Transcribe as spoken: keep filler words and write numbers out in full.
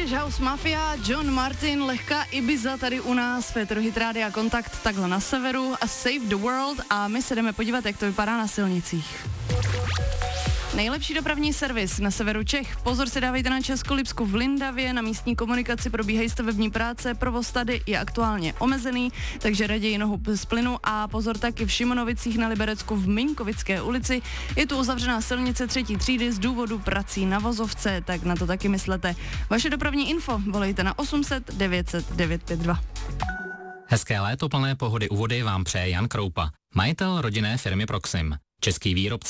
Swedish House Mafia, John Martin, lehká Ibiza tady u nás, Féteru Hit Rádia Kontakt takhle na severu a Save the World a my se jdeme podívat, jak to vypadá na silnicích. Nejlepší dopravní servis na severu Čech. Pozor si dávejte na Českolipsku v Lindavě, na místní komunikaci probíhají stavební práce, provoz tady je aktuálně omezený, takže raději nohu z plynu a pozor taky v Šimonovicích na Liberecku v Minkovické ulici. Je tu uzavřená silnice třetí třídy z důvodu prací na vozovce, tak na to taky myslete. Vaše dopravní info volejte na osm set devět set devět pět dva. Hezké léto plné pohody u vody vám přeje Jan Kroupa, majitel rodinné firmy Proxim. Český výrobce